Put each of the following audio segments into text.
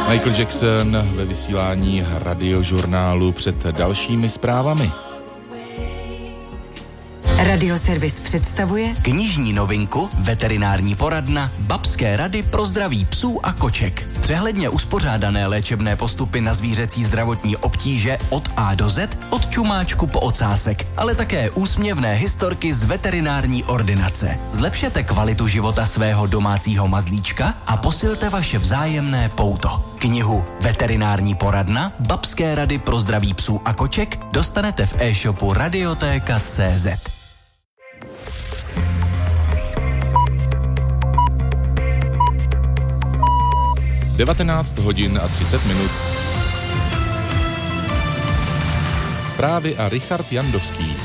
Michael Jackson ve vysílání Radiožurnálu před dalšími zprávami. Radioservis představuje knižní novinku, veterinární poradna, babské rady pro zdraví psů a koček. Přehledně uspořádané léčebné postupy na zvířecí zdravotní obtíže od A do Z, od čumáčku po ocásek, ale také úsměvné historky z veterinární ordinace. Zlepšete kvalitu života svého domácího mazlíčka a posilte vaše vzájemné pouto. Knihu Veterinární poradna, babské rady pro zdraví psů a koček dostanete v e-shopu Radioteka.cz. 19 hodin a 30 minut. Zprávy a Richard Jandovský.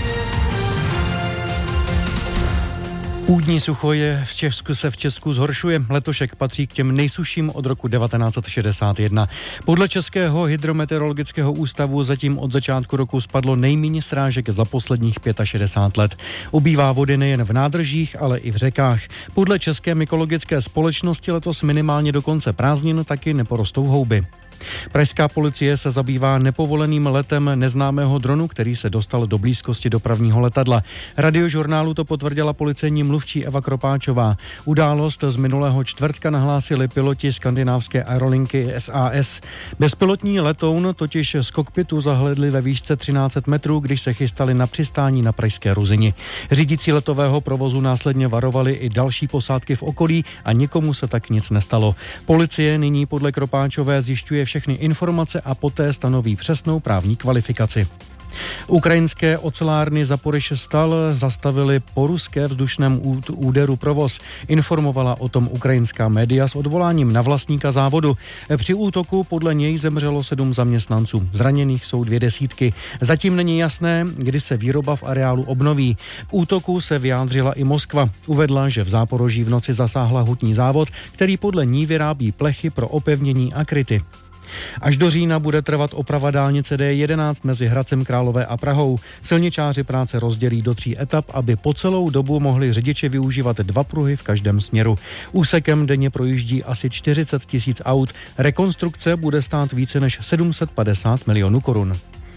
Půdní sucho se v Česku zhoršuje. Letošek patří k těm nejsušším od roku 1961. Podle Českého hydrometeorologického ústavu zatím od začátku roku spadlo nejméně srážek za posledních 65 let. Ubývá vody nejen v nádržích, ale i v řekách. Podle České mykologické společnosti letos minimálně do konce prázdnin taky neporostou houby. Pražská policie se zabývá nepovoleným letem neznámého dronu, který se dostal do blízkosti dopravního letadla. Radiožurnálu to potvrdila policejní mluvčí Eva Kropáčová. Událost z minulého čtvrtka nahlásili piloti skandinávské aerolinky SAS. Bezpilotní letoun totiž z kokpitu zahlédli ve výšce 1300 metrů, když se chystali na přistání na pražské Ruzyni. Řídící letového provozu následně varovali i další posádky v okolí a nikomu se tak nic nestalo. Policie nyní podle Kropáčové zjišťuje všechny informace a poté stanoví přesnou právní kvalifikaci. Ukrajinské ocelárny Zaporižstal zastavili po ruské vzdušném úderu provoz. Informovala o tom ukrajinská média s odvoláním na vlastníka závodu. Při útoku podle něj zemřelo 7 zaměstnanců. Zraněných jsou 200. Zatím není jasné, kdy se výroba v areálu obnoví. K útoku se vyjádřila i Moskva. Uvedla, že v Záporoží v noci zasáhla hutní závod, který podle ní vyrábí plechy pro opevnění a kryty. Až do října bude trvat oprava dálnice D11 mezi Hradcem Králové a Prahou. Silničáři práce rozdělí do 3 etap, aby po celou dobu mohli řidiči využívat 2 pruhy v každém směru. Úsekem denně projíždí asi 40 000 aut. Rekonstrukce bude stát více než 750 milionů korun.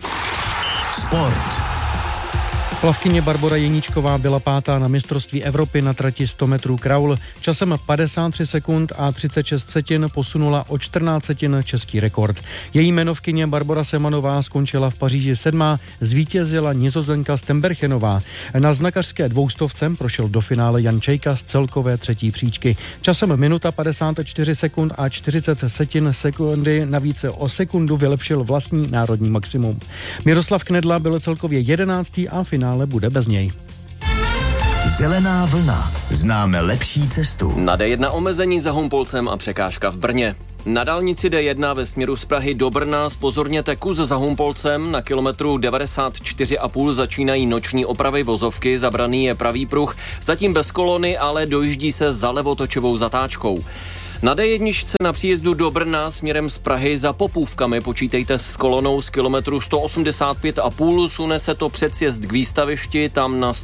Sport. Plavkyně Barbora Jeníčková byla 5. na mistrovství Evropy na trati 100 metrů kraul. Časem 53 sekund a 36 setin posunula o 14 setin český rekord. Její jmenovkyně Barbora Semanová skončila v Paříži 7. Zvítězila Nizozemka Stemberchenová. Na znakařské 200 prošel do finále Jan Čejka z celkové 3. příčky. Časem minuta 54 sekund a 40 setin sekundy, navíc o sekundu vylepšil vlastní národní maximum. Miroslav Knedla byl celkově 11. a finále bude bez něj. Zelená vlna. Známe lepší cestu. Na D1 omezení za Humpolcem a překážka v Brně. Na dálnici D1 ve směru z Prahy do Brna zpozorněte kus za Humpolcem. Na kilometru 94,5 začínají noční opravy vozovky, zabraný je pravý pruh, zatím bez kolony, ale dojíždí se za levotočovou zatáčkou. Na D1 na příjezdu do Brna směrem z Prahy za Popůvkami počítejte s kolonou z kilometru 185,5, sune se to předsjezd k výstavišti, tam na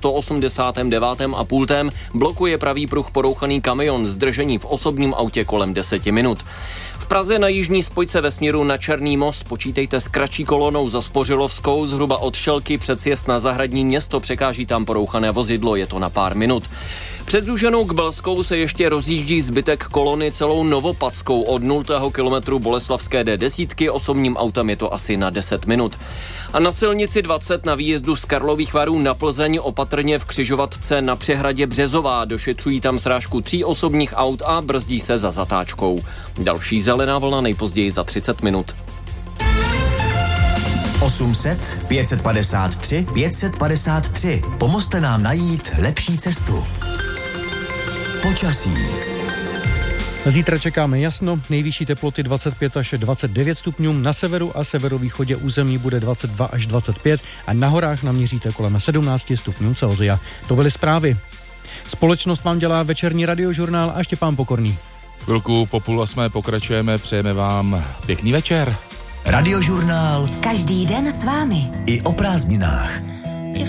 189,5 blokuje pravý pruh porouchaný kamion, zdržení v osobním autě kolem 10 minut. V Praze na jižní spojce ve směru na Černý most počítejte s kratší kolonou za Spořilovskou, zhruba od Šelky před sjezd na Zahradní Město, překáží tam porouchané vozidlo, je to na pár minut. Před Zúženou k Belskou se ještě rozjíždí zbytek kolony celou Novopadskou od 0. kilometru Boleslavské D10, osobním autem je to asi na 10 minut. A na silnici 20 na výjezdu z Karlových Varů na Plzeň opatrně v křižovatce na přehradě Březová, došetřují tam srážku 3 osobních aut a brzdí se za zatáčkou. Další zelená vlna nejpozději za 30 minut. 800 553 553. Pomozte nám najít lepší cestu. Počasí. Zítra čekáme jasno, nejvyšší teploty 25 až 29 stupňů, na severu a severovýchodě území bude 22 až 25 a na horách naměříte kolem 17 stupňů Celsia. To byly zprávy. Společnost vám dělá večerní radiožurnál a Štěpán Pokorný. Chvilku po 7:30 pokračujeme, přejeme vám pěkný večer. Radiožurnál. Každý den s vámi. I o prázdninách.